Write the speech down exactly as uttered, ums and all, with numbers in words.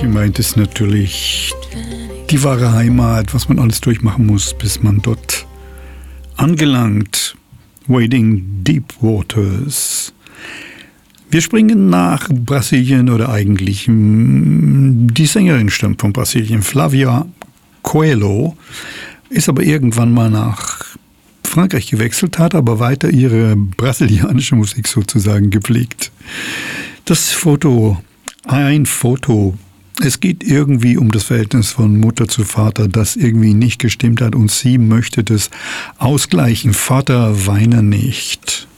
Gemeint ist natürlich die wahre Heimat, was man alles durchmachen muss, bis man dort angelangt. Wading Deep Waters. Wir springen nach Brasilien, oder eigentlich die Sängerin stammt von Brasilien, Flavia Coelho, ist aber irgendwann mal nach Frankreich gewechselt, hat aber weiter ihre brasilianische Musik sozusagen gepflegt. Das Foto, ein Foto, es geht irgendwie um das Verhältnis von Mutter zu Vater, das irgendwie nicht gestimmt hat und sie möchte das ausgleichen. Vater, weine nicht.